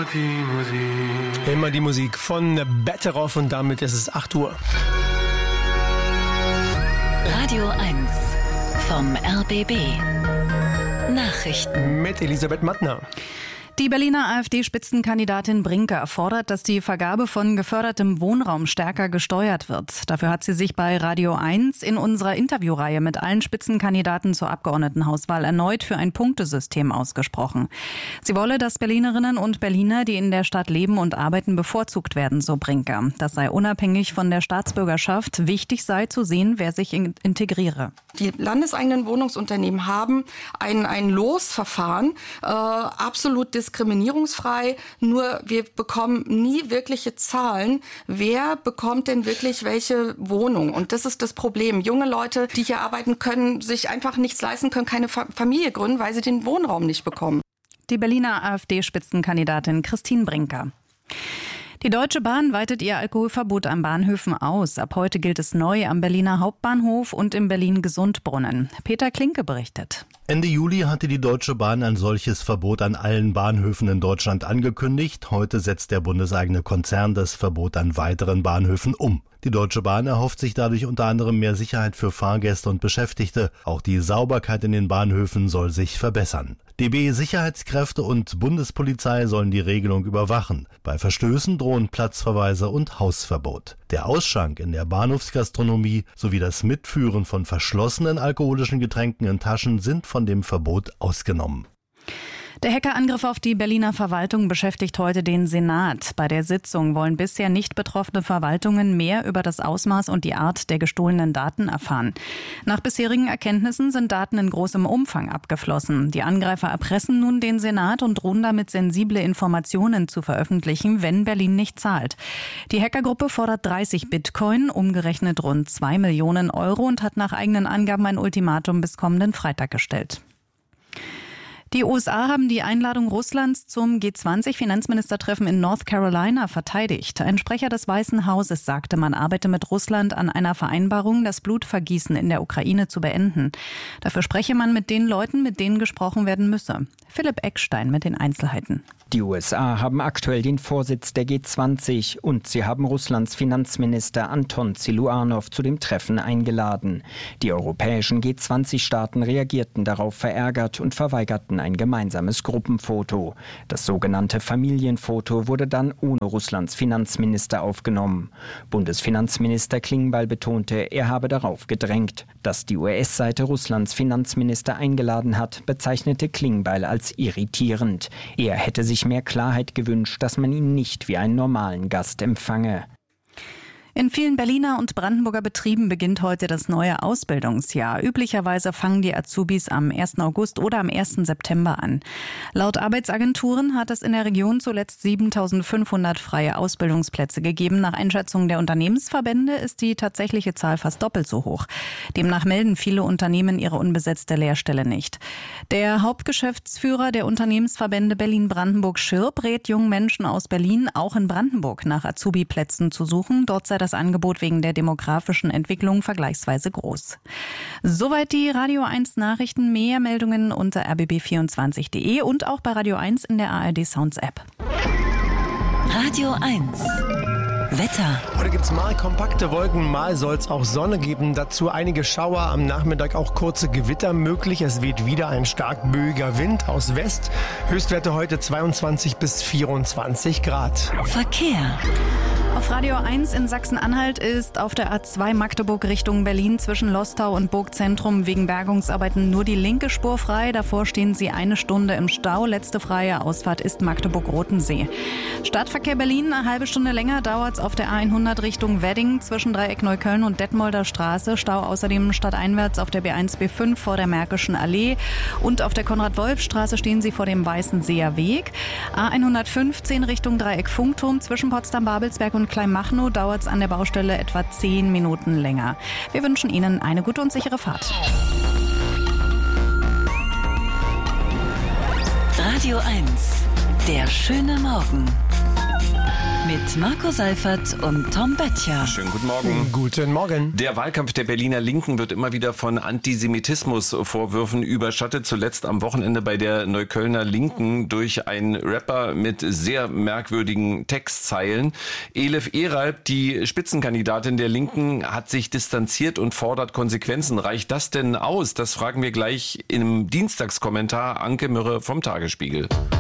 Immer die Musik von Betteroff und damit ist es 8 Uhr. Radio 1 vom RBB. Nachrichten mit Elisabeth Mattner. Die Berliner AfD-Spitzenkandidatin Brinker fordert, dass die Vergabe von gefördertem Wohnraum stärker gesteuert wird. Dafür hat sie sich bei Radio 1 in unserer Interviewreihe mit allen Spitzenkandidaten zur Abgeordnetenhauswahl erneut für ein Punktesystem ausgesprochen. Sie wolle, dass Berlinerinnen und Berliner, die in der Stadt leben und arbeiten, bevorzugt werden, so Brinker. Das sei unabhängig von der Staatsbürgerschaft. Wichtig sei zu sehen, wer sich integriere. Die landeseigenen Wohnungsunternehmen haben ein Losverfahren, absolut diskriminierungsfrei, nur wir bekommen nie wirkliche Zahlen, wer bekommt denn wirklich welche Wohnung. Und das ist das Problem. Junge Leute, die hier arbeiten, können sich einfach nichts leisten, können keine Familie gründen, weil sie den Wohnraum nicht bekommen. Die Berliner AfD-Spitzenkandidatin Christine Brinker. Die Deutsche Bahn weitet ihr Alkoholverbot an Bahnhöfen aus. Ab heute gilt es neu am Berliner Hauptbahnhof und im Berlin-Gesundbrunnen. Peter Klinke berichtet. Ende Juli hatte die Deutsche Bahn ein solches Verbot an allen Bahnhöfen in Deutschland angekündigt. Heute setzt der bundeseigene Konzern das Verbot an weiteren Bahnhöfen um. Die Deutsche Bahn erhofft sich dadurch unter anderem mehr Sicherheit für Fahrgäste und Beschäftigte. Auch die Sauberkeit in den Bahnhöfen soll sich verbessern. DB Sicherheitskräfte und Bundespolizei sollen die Regelung überwachen. Bei Verstößen drohen Platzverweise und Hausverbot. Der Ausschank in der Bahnhofsgastronomie sowie das Mitführen von verschlossenen alkoholischen Getränken in Taschen sind von dem Verbot ausgenommen. Der Hackerangriff auf die Berliner Verwaltung beschäftigt heute den Senat. Bei der Sitzung wollen bisher nicht betroffene Verwaltungen mehr über das Ausmaß und die Art der gestohlenen Daten erfahren. Nach bisherigen Erkenntnissen sind Daten in großem Umfang abgeflossen. Die Angreifer erpressen nun den Senat und drohen damit, sensible Informationen zu veröffentlichen, wenn Berlin nicht zahlt. Die Hackergruppe fordert 30 Bitcoin, umgerechnet rund 2 Millionen Euro, und hat nach eigenen Angaben ein Ultimatum bis kommenden Freitag gestellt. Die USA haben die Einladung Russlands zum G20-Finanzministertreffen in North Carolina verteidigt. Ein Sprecher des Weißen Hauses sagte, man arbeite mit Russland an einer Vereinbarung, das Blutvergießen in der Ukraine zu beenden. Dafür spreche man mit den Leuten, mit denen gesprochen werden müsse. Philipp Eckstein mit den Einzelheiten. Die USA haben aktuell den Vorsitz der G20 und sie haben Russlands Finanzminister Anton Siluanov zu dem Treffen eingeladen. Die europäischen G20-Staaten reagierten darauf verärgert und verweigerten ein gemeinsames Gruppenfoto. Das sogenannte Familienfoto wurde dann ohne Russlands Finanzminister aufgenommen. Bundesfinanzminister Klingbeil betonte, er habe darauf gedrängt. Dass die US-Seite Russlands Finanzminister eingeladen hat, bezeichnete Klingbeil als irritierend. Er hätte sich mehr Klarheit gewünscht, dass man ihn nicht wie einen normalen Gast empfange. In vielen Berliner und Brandenburger Betrieben beginnt heute das neue Ausbildungsjahr. Üblicherweise fangen die Azubis am 1. August oder am 1. September an. Laut Arbeitsagenturen hat es in der Region zuletzt 7.500 freie Ausbildungsplätze gegeben. Nach Einschätzung der Unternehmensverbände ist die tatsächliche Zahl fast doppelt so hoch. Demnach melden viele Unternehmen ihre unbesetzte Lehrstelle nicht. Der Hauptgeschäftsführer der Unternehmensverbände Berlin-Brandenburg, Schirp, rät jungen Menschen aus Berlin, auch in Brandenburg nach Azubi-Plätzen zu suchen. Dort sei das Angebot wegen der demografischen Entwicklung vergleichsweise groß. Soweit die Radio 1 Nachrichten. Mehr Meldungen unter rbb24.de und auch bei Radio 1 in der ARD Sounds App. Radio 1 Wetter. Heute gibt es mal kompakte Wolken, mal soll es auch Sonne geben. Dazu einige Schauer, am Nachmittag auch kurze Gewitter möglich. Es weht wieder ein stark böiger Wind aus West. Höchstwerte heute 22 bis 24 Grad. Verkehr. Auf Radio 1 in Sachsen-Anhalt ist auf der A2 Magdeburg Richtung Berlin zwischen Lostau und Burgzentrum wegen Bergungsarbeiten nur die linke Spur frei. Davor stehen Sie eine Stunde im Stau. Letzte freie Ausfahrt ist Magdeburg-Rotensee. Stadtverkehr Berlin, eine halbe Stunde länger dauert es auf der A100 Richtung Wedding zwischen Dreieck Neukölln und Detmolder Straße. Stau außerdem stadteinwärts auf der B1 B5 vor der Märkischen Allee. Und auf der Konrad-Wolf-Straße stehen Sie vor dem Weißenseer Weg. A115 Richtung Dreieck Funkturm zwischen Potsdam-Babelsberg und Kleinmachnow dauert es an der Baustelle etwa 10 Minuten länger. Wir wünschen Ihnen eine gute und sichere Fahrt. Radio 1, der schöne Morgen. Mit Marco Seifert und Tom Böttcher. Schönen guten Morgen. Guten Morgen. Der Wahlkampf der Berliner Linken wird immer wieder von Antisemitismusvorwürfen überschattet. Zuletzt am Wochenende bei der Neuköllner Linken durch einen Rapper mit sehr merkwürdigen Textzeilen. Elif Eralp, die Spitzenkandidatin der Linken, hat sich distanziert und fordert Konsequenzen. Reicht das denn aus? Das fragen wir gleich im Dienstagskommentar Anke Mürre vom Tagesspiegel.